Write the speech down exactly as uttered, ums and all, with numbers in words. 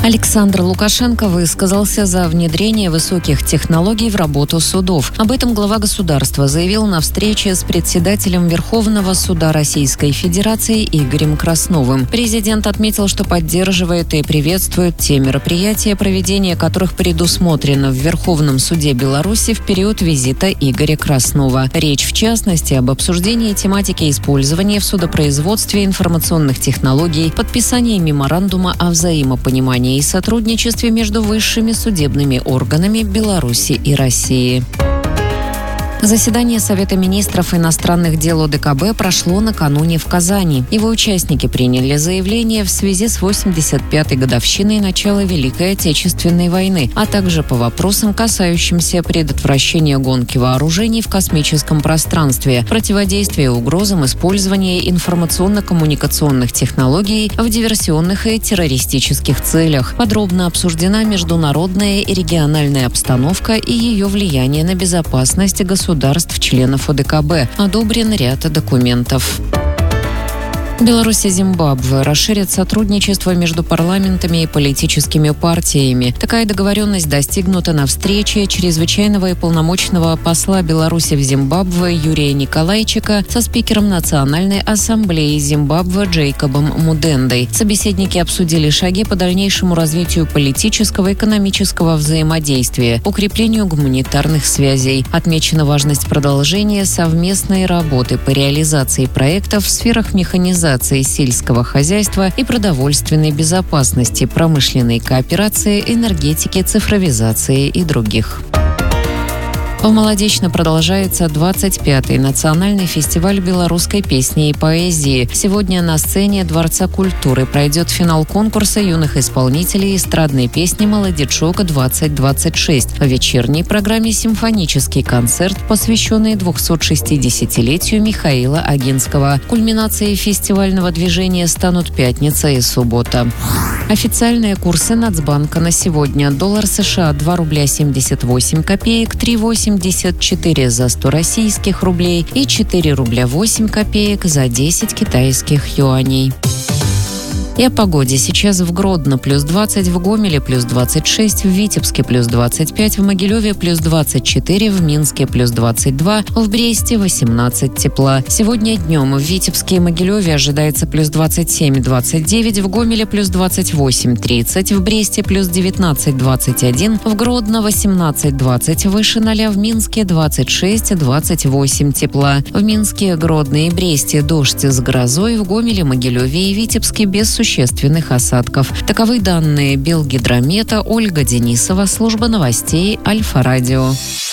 Александр Лукашенко высказался за внедрение высоких технологий в работу судов. Об этом глава государства заявил на встрече с председателем Верховного суда Российской Федерации Игорем Красновым. Президент отметил, что поддерживает и приветствует те мероприятия, проведение которых предусмотрено в Верховном суде Беларуси в период визита Игоря Краснова. Речь, в частности, об обсуждении тематики использования в судопроизводстве информационных технологий, подписании меморандума о взаимопонимании и сотрудничестве между высшими судебными органами Беларуси и России. Заседание Совета министров иностранных дел ОДКБ прошло накануне в Казани. Его участники приняли заявление в связи с восемьдесят пятой годовщиной начала Великой Отечественной войны, а также по вопросам, касающимся предотвращения гонки вооружений в космическом пространстве, противодействия угрозам использования информационно-коммуникационных технологий в диверсионных и террористических целях. Подробно обсуждена международная и региональная обстановка и ее влияние на безопасность государства. Государств-членов ОДКБ. Одобрен ряд документов. Беларусь и Зимбабве расширят сотрудничество между парламентами и политическими партиями. Такая договоренность достигнута на встрече чрезвычайного и полномочного посла Беларуси в Зимбабве Юрия Николайчика со спикером Национальной ассамблеи Зимбабве Джейкобом Мудендой. Собеседники обсудили шаги по дальнейшему развитию политического и экономического взаимодействия, укреплению гуманитарных связей. Отмечена важность продолжения совместной работы по реализации проектов в сферах механизации сельского хозяйства и продовольственной безопасности, промышленной кооперации, энергетики, цифровизации и других. В Молодечно продолжается двадцать пятый национальный фестиваль белорусской песни и поэзии. Сегодня на сцене Дворца культуры пройдет финал конкурса юных исполнителей эстрадной песни «Молодечок-двадцать двадцать шесть». В вечерней программе симфонический концерт, посвященный двухсотшестидесятилетию Михаила Агинского. Кульминацией фестивального движения станут пятница и суббота. Официальные курсы Нацбанка на сегодня. Доллар США два рубля семьдесят восемь копеек, три восемьдесят четыре за сто российских рублей и четыре рубля восемь копеек за десять китайских юаней. И о погоде. Сейчас в Гродно плюс двадцать, в Гомеле плюс двадцать шесть, в Витебске плюс двадцать пять, в Могилеве плюс двадцать четыре, в Минске плюс двадцать два, в Бресте восемнадцать тепла. Сегодня днем в Витебске и Могилеве ожидается плюс двадцать семь двадцать девять, в Гомеле плюс двадцать восемь тридцать, в Бресте плюс девятнадцать двадцать один, в Гродно восемнадцать двадцать, выше ноля, в Минске двадцать шесть двадцать восемь тепла. В Минске, Гродно и Бресте дождь с грозой, в Гомеле, Могилеве и Витебске без существенных существенных осадков. Таковы данные Белгидромета. Ольга Денисова, служба новостей Альфа-Радио.